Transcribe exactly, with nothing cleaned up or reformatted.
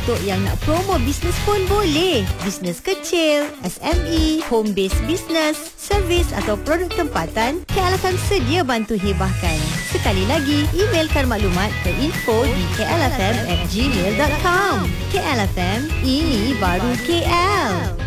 untuk yang nak promo bisnes pun boleh. Bisnes kecil, S M E, home based business, servis atau produk tempatan, K L F M sedia bantu hibahkan. Sekali lagi, emailkan maklumat ke info di k l f m at gmail dot com. K L F M, ini baru K L.